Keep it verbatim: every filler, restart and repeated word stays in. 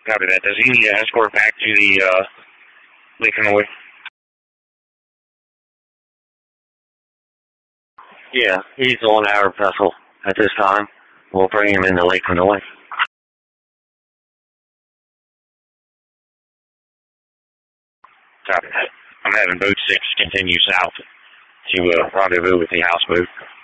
Copy that. Does he need to escort back to the uh, Lake Hanoi? Yeah, he's on our vessel at this time. We'll bring him into Lake Hanoi. Copy that. I'm having boat six continue south to uh, rendezvous with the houseboat.